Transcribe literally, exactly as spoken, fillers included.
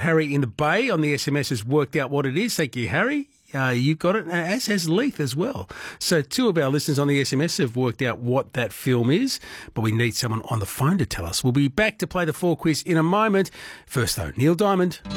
Harry in the Bay on the S M S has worked out what it is. Thank you, Harry. Uh, you've got it, as has Leith as well. So two of our listeners on the S M S have worked out what that film is, but we need someone on the phone to tell us. We'll be back to play the four quiz in a moment. First, though, Neil Diamond.